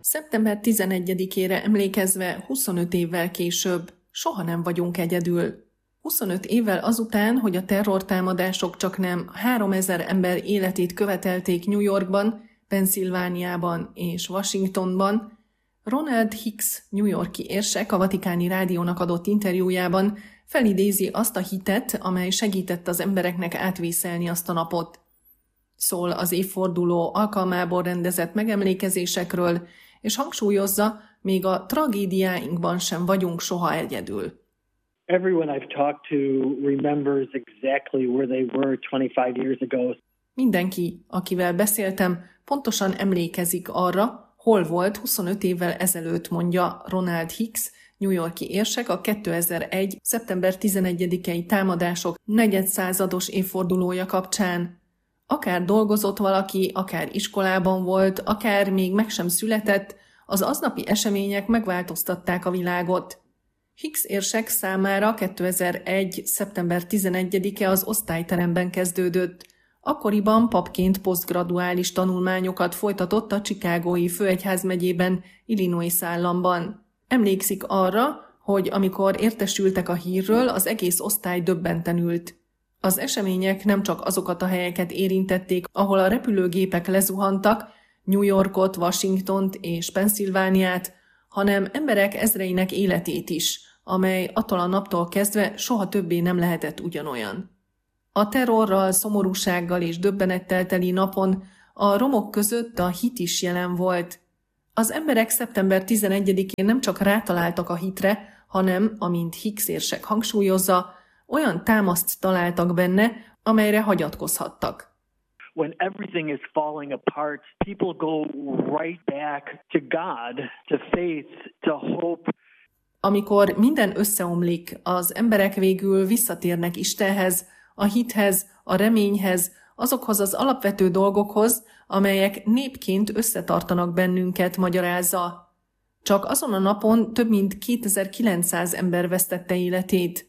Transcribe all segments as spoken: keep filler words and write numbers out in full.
szeptember tizenegyedikére emlékezve huszonöt évvel később soha nem vagyunk egyedül. huszonöt évvel azután, hogy a terrortámadások csaknem háromezer ember életét követelték New Yorkban, Pennsylvániában és Washingtonban, Ronald Hicks New York-i érsek a Vatikáni Rádiónak adott interjújában felidézi azt a hitet, amely segített az embereknek átvészelni azt a napot. Szól az évforduló alkalmából rendezett megemlékezésekről, és hangsúlyozza, még a tragédiáinkban sem vagyunk soha egyedül. Everyone I've talked to remembers exactly where they were twenty-five years ago. Mindenki, akivel beszéltem, pontosan emlékezik arra, hol volt huszonöt évvel ezelőtt, mondja Ronald Hicks, New York-i érsek a kétezer-egy. szeptember tizenegyedikei támadások negyedszázados évfordulója kapcsán. Akár dolgozott valaki, akár iskolában volt, akár még meg sem született, az aznapi események megváltoztatták a világot. Hicks érsek számára kétezer-egy. szeptember tizenegyedike az osztályteremben kezdődött. Akkoriban papként posztgraduális tanulmányokat folytatott a Chicagói főegyházmegyében, Illinois államban. Emlékszik arra, hogy amikor értesültek a hírről, az egész osztály döbbenten ült. Az események nem csak azokat a helyeket érintették, ahol a repülőgépek lezuhantak, New Yorkot, Washingtont és Pennsylvániát, hanem emberek ezreinek életét is, amely attól a naptól kezdve soha többé nem lehetett ugyanolyan. A terrorral, szomorúsággal és döbbenettel teli napon a romok között a hit is jelen volt. Az emberek szeptember tizenegyedikén nem csak rátaláltak a hitre, hanem, amint Hicks érsek hangsúlyozza, olyan támaszt találtak benne, amelyre hagyatkozhattak. When everything is falling apart, people go right back to God, to faith, to hope. Amikor minden összeomlik, az emberek végül visszatérnek Istenhez, a hithez, a reményhez, azokhoz az alapvető dolgokhoz, amelyek népként összetartanak bennünket, magyarázza. Csak azon a napon több mint kétezer-kilencszáz ember vesztette életét.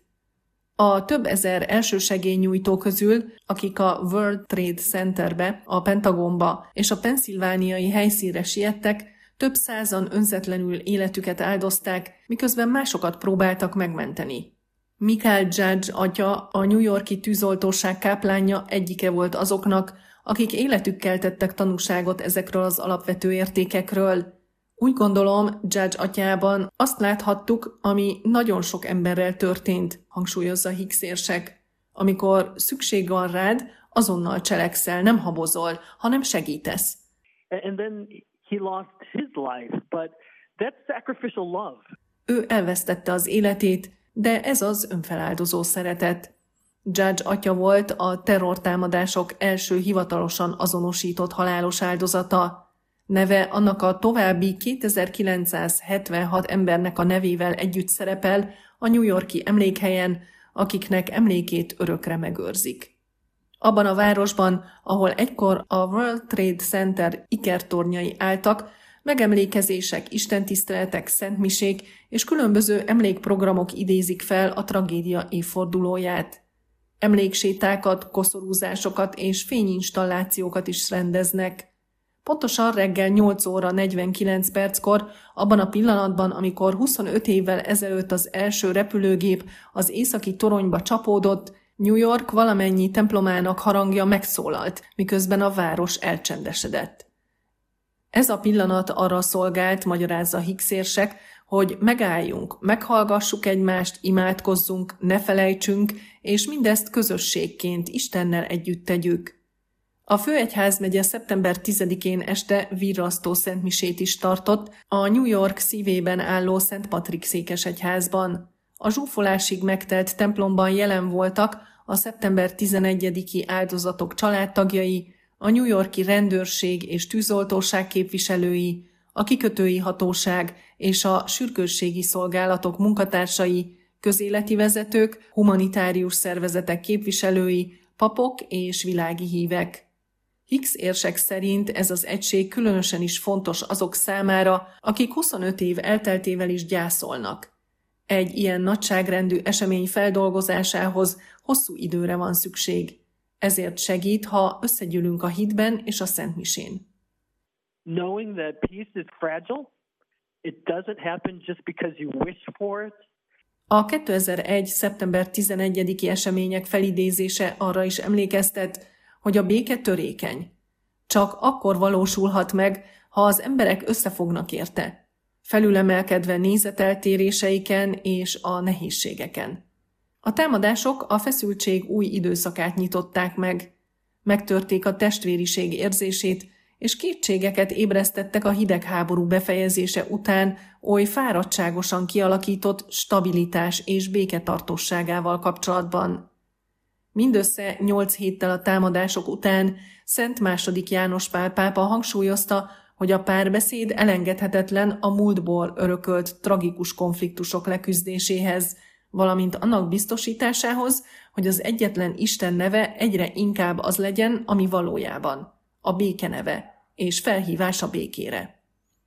A több ezer elsősegélynyújtó közül, akik a World Trade Centerbe, a Pentagonba és a pennsylvániai helyszínre siettek, több százan önzetlenül életüket áldozták, miközben másokat próbáltak megmenteni. Michael Judge atya, a New York-i tűzoltóság káplánja egyike volt azoknak, akik életükkel tettek tanúságot ezekről az alapvető értékekről. Úgy gondolom, Judge atyában azt láthattuk, ami nagyon sok emberrel történt, hangsúlyozza Hicks érsek. Amikor szükség van rád, azonnal cselekszel, nem habozol, hanem segítesz. And then he lost his life, but that's sacrificial love. Ő elvesztette az életét, de ez az önfeláldozó szeretet. Judge atya volt a terrortámadások első hivatalosan azonosított halálos áldozata. Neve annak a további kétezer-kilencszázhetvenhat embernek a nevével együtt szerepel a New York-i emlékhelyen, akiknek emlékét örökre megőrzik. Abban a városban, ahol egykor a World Trade Center ikertornyai álltak, megemlékezések, istentiszteletek, szentmisék és különböző emlékprogramok idézik fel a tragédia évfordulóját. Emléksétákat, koszorúzásokat és fényinstallációkat is rendeznek. Pontosan reggel nyolc óra negyvenkilenc perckor, abban a pillanatban, amikor huszonöt évvel ezelőtt az első repülőgép az északi toronyba csapódott, New York valamennyi templomának harangja megszólalt, miközben a város elcsendesedett. Ez a pillanat arra szolgált, magyarázza Hicks érsek, hogy megálljunk, meghallgassuk egymást, imádkozzunk, ne felejtsünk, és mindezt közösségként Istennel együtt tegyük. A főegyházmegye szeptember tizedikén este virrasztó szentmisét is tartott a New York szívében álló Szent Patrik székesegyházban. A zsúfolásig megtelt templomban jelen voltak a szeptember tizenegyediki áldozatok családtagjai, a New York-i rendőrség és tűzoltóság képviselői, a kikötői hatóság és a sürgősségi szolgálatok munkatársai, közéleti vezetők, humanitárius szervezetek képviselői, papok és világi hívek. Hicks érsek szerint ez az egység különösen is fontos azok számára, akik huszonöt év elteltével is gyászolnak. Egy ilyen nagyságrendű esemény feldolgozásához hosszú időre van szükség. Ezért segít, ha összegyűlünk a hitben és a szentmisén. knowing that peace is fragile. It doesn't happen just because you wish for it. A kétezer-egy. szeptember tizenegyediki események felidézése arra is emlékeztet, hogy a béke törékeny. Csak akkor valósulhat meg, ha az emberek összefognak érte, felülemelkedve nézeteltéréseiken és a nehézségeken. A támadások a feszültség új időszakát nyitották meg, megtörték a testvériség érzését, és kétségeket ébresztettek a hidegháború befejezése után oly fáradtságosan kialakított stabilitás és béketartóságával kapcsolatban. Mindössze nyolc héttel a támadások után Szent második János Pál pápa hangsúlyozta, hogy a párbeszéd elengedhetetlen a múltból örökölt tragikus konfliktusok leküzdéséhez, valamint annak biztosításához, hogy az egyetlen Isten neve egyre inkább az legyen, ami valójában a béke neve, és felhívás a békére.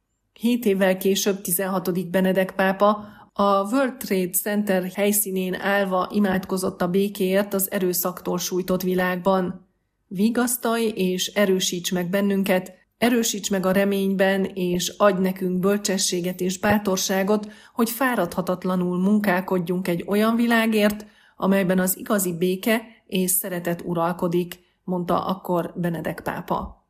Hét évvel később tizenhatodik Benedek pápa a World Trade Center helyszínén állva imádkozott a békéért az erőszaktól sújtott világban. Vigasztalj és erősíts meg bennünket, erősíts meg a reményben, és adj nekünk bölcsességet és bátorságot, hogy fáradhatatlanul munkálkodjunk egy olyan világért, amelyben az igazi béke és szeretet uralkodik, mondta akkor Benedek pápa.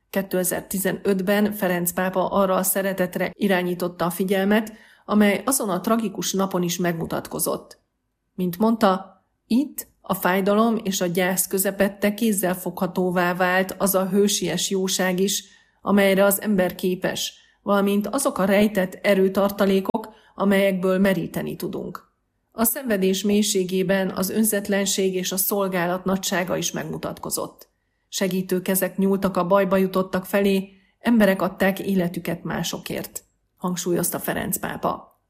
kétezer-tizenötben Ferenc pápa arra a szeretetre irányította a figyelmet, amely azon a tragikus napon is megmutatkozott. Mint mondta, itt a fájdalom és a gyász közepette kézzelfoghatóvá vált az a hősies jóság is, amelyre az ember képes, valamint azok a rejtett erőtartalékok, amelyekből meríteni tudunk. A szenvedés mélységében az önzetlenség és a szolgálat nagysága is megmutatkozott. Segítő kezek nyúltak a bajba jutottak felé, emberek adták életüket másokért, hangsúlyozta Ferenc pápa.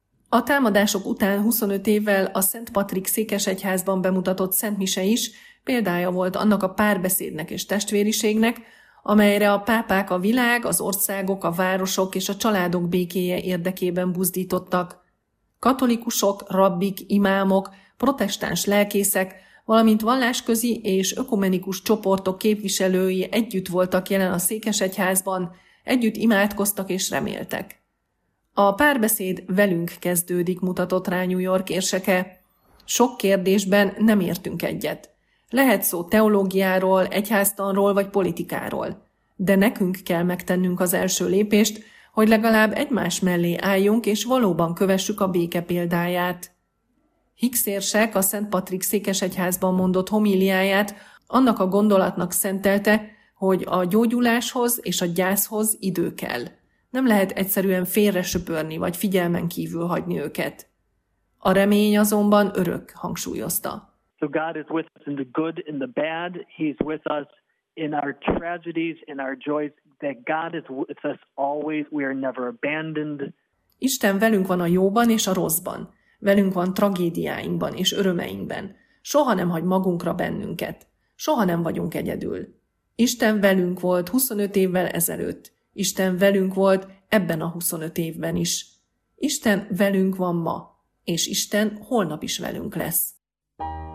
A támadások után huszonöt évvel a Szent Patrik székesegyházban bemutatott szentmise is példája volt annak a párbeszédnek és testvériségnek, amelyre a pápák a világ, az országok, a városok és a családok békéje érdekében buzdítottak. Katolikusok, rabbik, imámok, protestáns lelkészek, valamint vallásközi és ökumenikus csoportok képviselői együtt voltak jelen a székesegyházban, együtt imádkoztak és reméltek. A párbeszéd velünk kezdődik, mutatott rá New York érseke. Sok kérdésben nem értünk egyet. Lehet szó teológiáról, egyháztanról vagy politikáról, de nekünk kell megtennünk az első lépést, hogy legalább egymás mellé álljunk és valóban kövessük a béke példáját. Hicks érsek a Szent Patrik székesegyházban mondott homíliáját annak a gondolatnak szentelte, hogy a gyógyuláshoz és a gyászhoz idő kell. Nem lehet egyszerűen félre söpörni vagy figyelmen kívül hagyni őket. A remény azonban örök, hangsúlyozta. So God is with us in the good and the bad. He's with us in our tragedies, in our joys. That God is with us always. We are never abandoned. Isten velünk van a jóban és a rosszban. Velünk van tragédiáinkban és örömeinkben. Soha nem hagy magunkra bennünket. Soha nem vagyunk egyedül. Isten velünk volt huszonöt évvel ezelőtt. Isten velünk volt ebben a huszonöt évben is. Isten velünk van ma, és Isten holnap is velünk lesz.